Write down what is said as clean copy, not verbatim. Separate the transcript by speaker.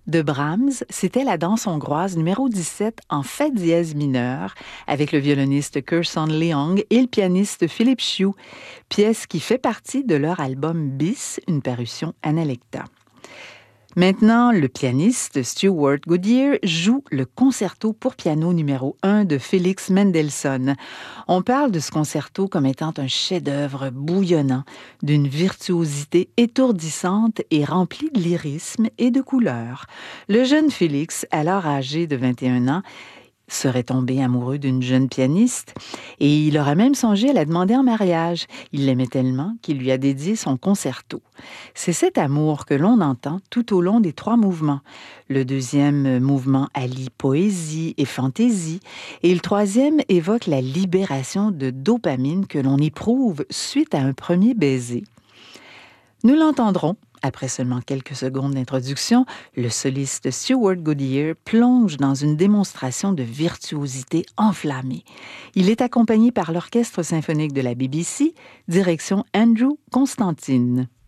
Speaker 1: de Brahms, c'était la danse hongroise numéro 17 en fa dièse mineur avec le violoniste Kirsan Leong et le pianiste Philippe Chiu, pièce qui fait partie de leur album Bis, une parution Analecta. Maintenant, le pianiste Stewart Goodyear joue le concerto pour piano numéro 1 de Félix Mendelssohn. On parle de ce concerto comme étant un chef-d'œuvre bouillonnant, d'une virtuosité étourdissante et rempli de lyrisme et de couleurs. Le jeune Félix, alors âgé de 21 ans, serait tombé amoureux d'une jeune pianiste et il aura même songé à la demander en mariage. Il l'aimait tellement qu'il lui a dédié son concerto. C'est cet amour que l'on entend tout au long des 3 mouvements. Le deuxième mouvement allie poésie et fantaisie et le troisième évoque la libération de dopamine que l'on éprouve suite à un premier baiser. Nous l'entendrons. Après seulement quelques secondes d'introduction, le soliste Stewart Goodyear plonge dans une démonstration de virtuosité enflammée. Il est accompagné par l'Orchestre symphonique de la BBC, direction Andrew Constantine.